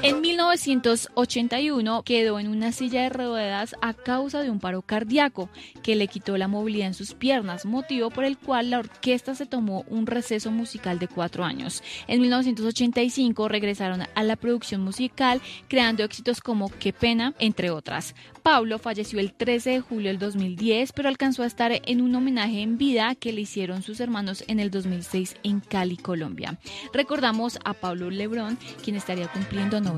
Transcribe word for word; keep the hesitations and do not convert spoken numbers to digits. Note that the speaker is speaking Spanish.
En mil novecientos ochenta y uno quedó en una silla de ruedas a causa de un paro cardíaco que le quitó la movilidad en sus piernas, motivo por el cual la orquesta se tomó un receso musical de cuatro años. En mil novecientos ochenta y cinco regresaron a la producción musical, creando éxitos como Qué pena, entre otras. Pablo falleció el trece de julio del dos mil diez, pero alcanzó a estar en un homenaje en vida que le hicieron sus hermanos en el dos mil seis en Cali, Colombia. Recordamos a Pablo Lebrón, quien estaría cumpliendo noventa